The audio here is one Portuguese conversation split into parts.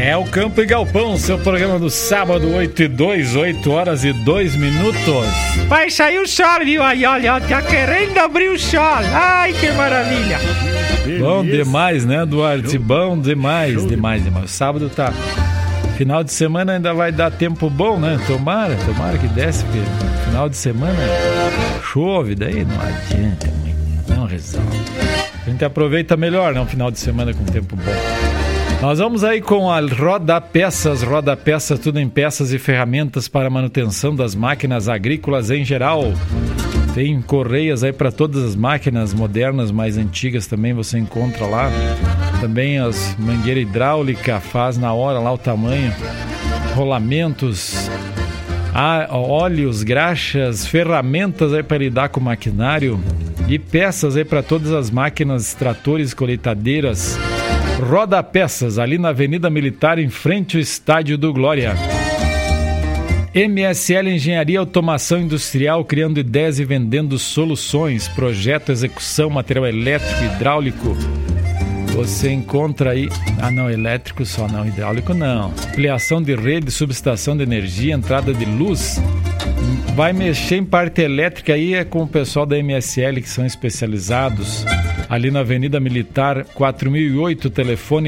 É o Campo e Galpão, seu programa do sábado, 8h02, 8h02. Vai sair o sol, viu? Aí, olha, tá querendo abrir o sol. Ai, que maravilha. Bom demais, né, Duarte? Bom demais. O sábado tá... Final de semana ainda vai dar tempo bom, né? Tomara que desce, porque final de semana chove, daí não adianta, não resolve. A gente aproveita melhor, né? Um final de semana com tempo bom. Nós vamos aí com a Roda Peças, tudo em peças e ferramentas para manutenção das máquinas agrícolas em geral. Tem correias aí para todas as máquinas modernas, mais antigas também você encontra lá. Também as mangueira hidráulica, faz na hora lá o tamanho. Rolamentos, óleos, graxas, ferramentas aí para lidar com o maquinário. E peças aí para todas as máquinas, tratores, colheitadeiras. Roda Peças, ali na Avenida Militar, em frente ao Estádio do Glória. MSL Engenharia Automação Industrial, criando ideias e vendendo soluções, projeto, execução, material elétrico, hidráulico. Você encontra aí... não, elétrico só não, hidráulico não. Ampliação de rede, subestação de energia, entrada de luz. Vai mexer em parte elétrica aí é com o pessoal da MSL, que são especializados. Ali na Avenida Militar, 4008, telefone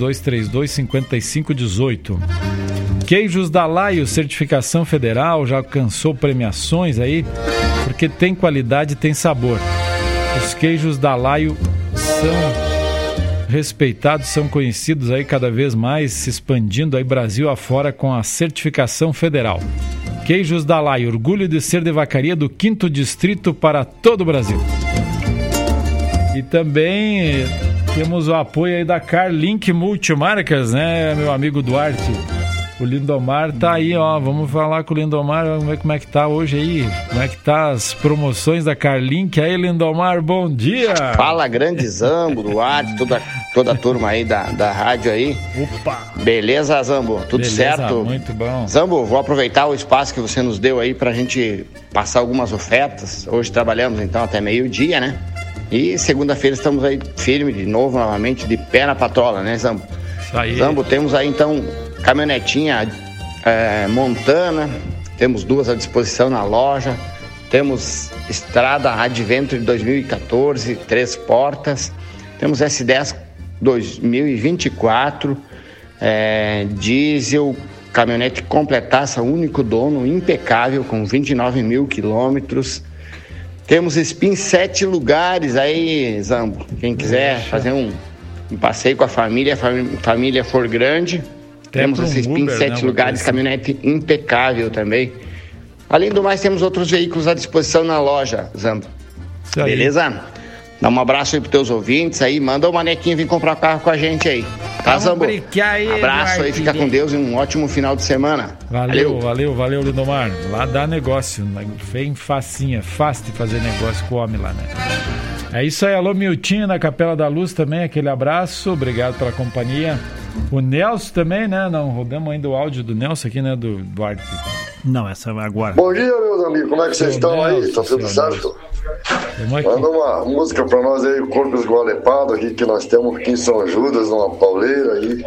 3232-5518. Queijos da Laio, certificação federal, já alcançou premiações aí, porque tem qualidade e tem sabor. Os queijos da Laio são respeitados, são conhecidos aí cada vez mais, se expandindo aí Brasil afora com a certificação federal. Queijos da Laio, orgulho de ser de Vacaria do 5º Distrito para todo o Brasil. E também temos o apoio aí da Carlink Multimarcas, né, meu amigo Duarte? O Lindomar tá aí, ó. Vamos falar com o Lindomar, vamos ver como é que tá hoje aí. Como é que tá as promoções da Carlink aí, Lindomar? Bom dia! Fala, grande Zambo, Duarte, toda a turma aí da rádio aí. Opa! Beleza, Zambo? Tudo beleza, certo? Muito bom. Zambo, vou aproveitar o espaço que você nos deu aí pra gente passar algumas ofertas. Hoje trabalhamos então até meio-dia, né? E segunda-feira estamos aí firme de novo, novamente, de pé na patrola, né, Zambo? Isso aí. Zambo, temos aí então caminhonetinha Montana, temos 2 à disposição na loja, temos Estrada Adventure 2014, 3 portas, temos S10 2024, diesel, caminhonete completaça, único dono, impecável, com 29 mil quilômetros. Temos Spin 7 lugares aí, Zambo. Quem quiser fazer um passeio com a família for grande, temos esse Spin 7 lugares, caminhonete impecável também. Além do mais, temos outros veículos à disposição na loja, Zambo. Beleza? Dá um abraço aí pros teus ouvintes aí, manda o Manequinho vir comprar carro com a gente aí. Tá, Zambo? Abraço aí, fica com Deus e um ótimo final de semana. Valeu, Lindomar. Lá dá negócio, bem facinha, fácil de fazer negócio com o homem lá, né? É isso aí, alô Miltinho na Capela da Luz também, aquele abraço, obrigado pela companhia. O Nelson também, né? Não rodamos ainda o áudio do Nelson aqui, né? Do Duarte. Não, essa vai agora. Bom dia, meus amigos, como é que vocês estão aí? Tá tudo certo? Manda uma música pra nós aí, o Corpo Esgualepado aqui, que nós temos aqui em São Judas, numa pauleira aí.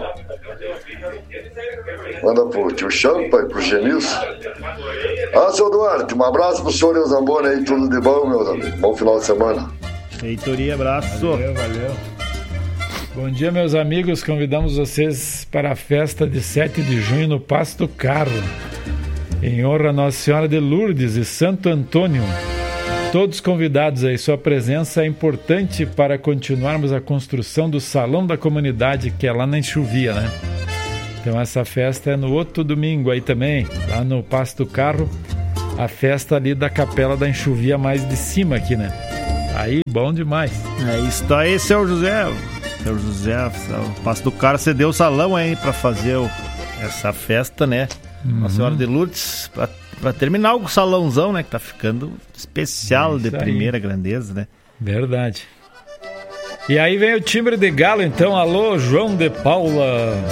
Manda pro tio Champa e pro Genilson. Seu Duarte, um abraço pro senhor e o Zamboni aí, tudo de bom, meus amigos. Bom final de semana. Feitoria, abraço. Valeu. Bom dia, meus amigos. Convidamos vocês para a festa de 7 de junho no Pasto Carro, em honra a Nossa Senhora de Lourdes e Santo Antônio. Todos convidados aí. Sua presença é importante para continuarmos a construção do Salão da Comunidade, que é lá na Enxuvia, né? Então essa festa é no outro domingo aí também, lá no Pasto Carro, a festa ali da Capela da Enxuvia mais de cima aqui, né? Aí, bom demais. É isso aí, seu José. Seu José, o Pasto Carro cedeu o salão aí pra fazer essa festa, né? Nossa Senhora de Lourdes, pra terminar o salãozão, né? Que tá ficando especial de primeira grandeza, né? Verdade. E aí vem o timbre de galo, então. Alô, João de Paula.